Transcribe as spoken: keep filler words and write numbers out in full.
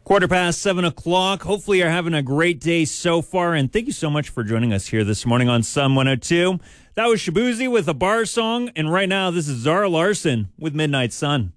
Quarter past seven o'clock. Hopefully you're having a great day so far, and thank you so much for joining us here this morning on Sun one oh two. That was Shabuzi with a bar song, and right now this is Zara Larson with Midnight Sun.